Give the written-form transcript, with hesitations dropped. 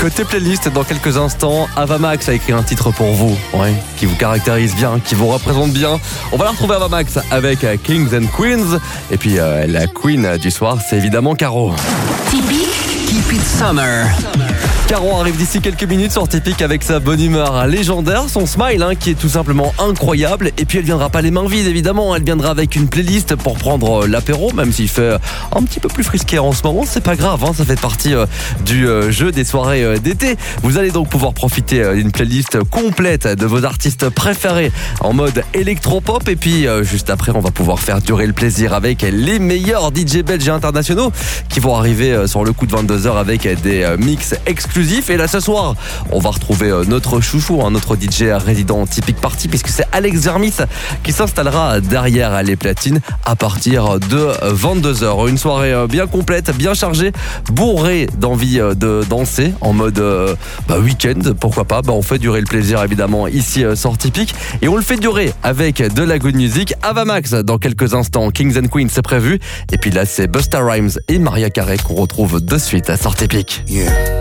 Côté playlist, dans quelques instants, Avamax a écrit un titre pour vous, qui vous caractérise bien, qui vous représente bien. On va la retrouver Avamax avec Kings and Queens. Et puis la queen du soir, c'est évidemment Caro. Typique Keep It Summer. Caro arrive d'ici quelques minutes sur Typique avec sa bonne humeur légendaire, son smile qui est tout simplement incroyable. Et puis elle viendra pas les mains vides évidemment, elle viendra avec une playlist pour prendre l'apéro, même s'il fait un petit peu plus frisqué en ce moment, c'est pas grave, ça fait partie du jeu des soirées d'été. Vous allez donc pouvoir profiter d'une playlist complète de vos artistes préférés en mode électropop. Et puis juste après, on va pouvoir faire durer le plaisir avec les meilleurs DJ belges et internationaux qui vont arriver sur le coup de 22h avec des mix exclusifs. Et là ce soir, on va retrouver notre chouchou, notre DJ résident Typique Party, puisque c'est Alex Zermis qui s'installera derrière les platines à partir de 22h. Une soirée bien complète, bien chargée, bourrée d'envie de danser en mode week-end, pourquoi pas. On fait durer le plaisir évidemment ici sur Typique, et on le fait durer avec de la good music. Avamax dans quelques instants, Kings and Queens c'est prévu, et puis là c'est Busta Rhymes et Maria Carey qu'on retrouve de suite à Typique.